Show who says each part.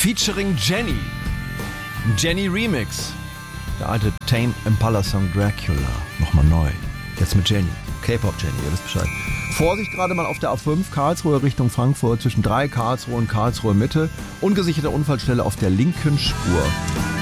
Speaker 1: featuring Jenny. Jenny Remix. Der alte Tame Impala Song Dracula. Nochmal neu. Jetzt mit Jenny. K-Pop Jenny, ihr wisst Bescheid. Vorsicht gerade mal auf der A5 Karlsruhe Richtung Frankfurt zwischen 3 Karlsruhe und Karlsruhe Mitte. Ungesicherte Unfallstelle auf der linken Spur.